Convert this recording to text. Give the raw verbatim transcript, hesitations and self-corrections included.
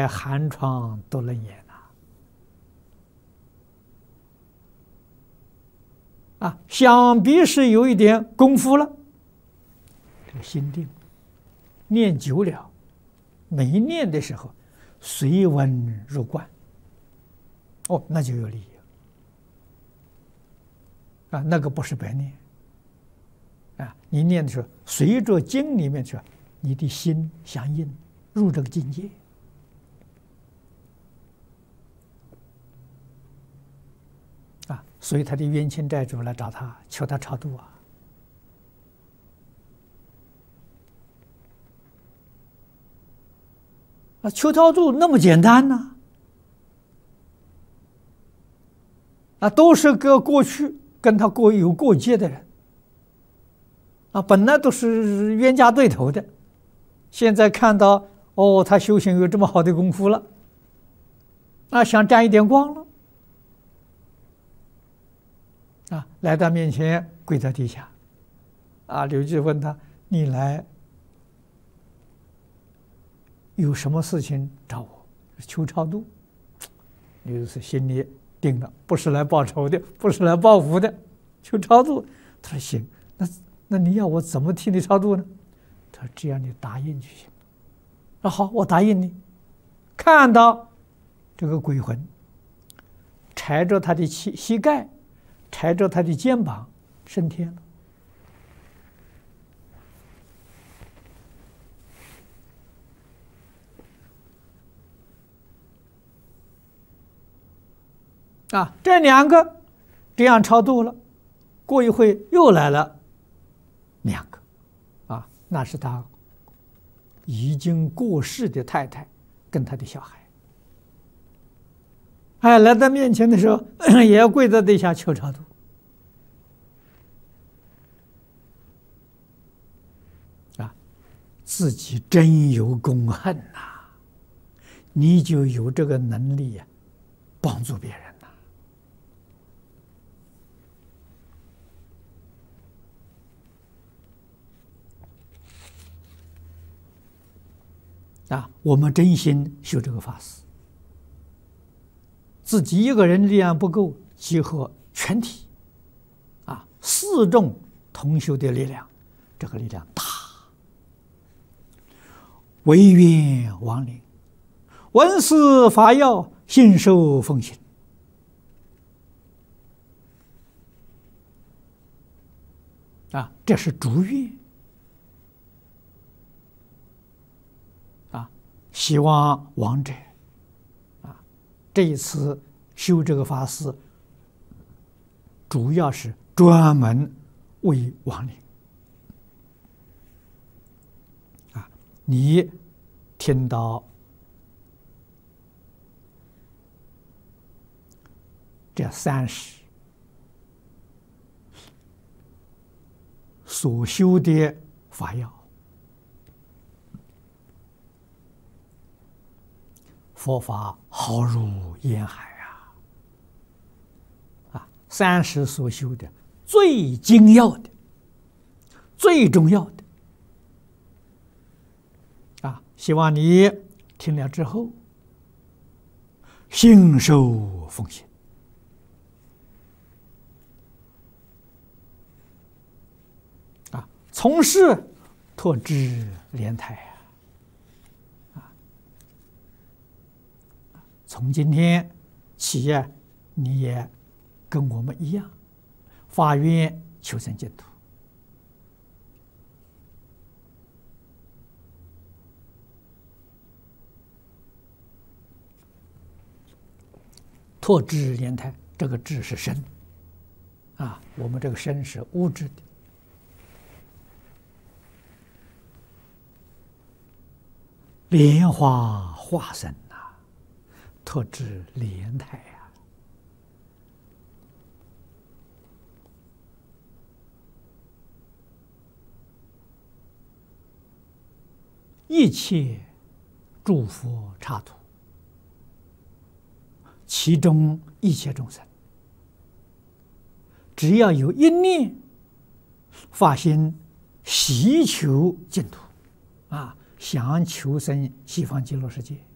在寒窗都冷眼呐！啊，想必是有一点功夫了。这个心定，念久了，没念的时候，随文入观。哦，那就有利益啊！那个不是白念啊！你念的时候，随着经里面去，你的心相应，入这个境界。啊，所以他的冤亲债主来找他，求他超度啊。啊，求超度那么简单呢？啊，都是个过去跟他过有过节的人，啊，本来都是冤家对头的，现在看到哦，他修行有这么好的功夫了，啊，想沾一点光了，啊，来到面前跪在地下，啊，刘基问他：“你来有什么事情找我？求超度？”刘是心里定了，不是来报仇的，不是来报复的，求超度。他说：“行，那那你要我怎么替你超度呢？”他说：“只要你答应就行。”啊，好，我答应你。看到这个鬼魂踩着他的膝膝盖，踩着他的肩膀，升天了。啊，这两个这样超度了，过一会又来了两个，啊，那是他已经过世的太太跟他的小孩。哎，来到面前的时候，也要跪在地下求超度。啊，自己真有功恨呐、啊，你就有这个能力呀、啊，帮助别人。啊，我们真心修这个法事，自己一个人力量不够，集合全体，啊，四众同修的力量，这个力量大。唯愿亡灵闻思发耀，信受奉行。啊，这是主愿。希望亡者，啊，这一次修这个法事，主要是专门为亡灵。啊，你听到这三世所修的法要，佛法浩如烟海啊！啊，三世所修的最精要的、最重要的啊！希望你听了之后，信受奉行啊，从事拓知莲台啊！从今天起呀，你也跟我们一样，发愿求生净土，拓知莲台。这个知是身啊，我们这个身是物质的，莲花化身。拓知莲台啊！一切诸佛刹土，其中一切众生，只要有一念发心希求净土，啊，想求生西方极乐世界。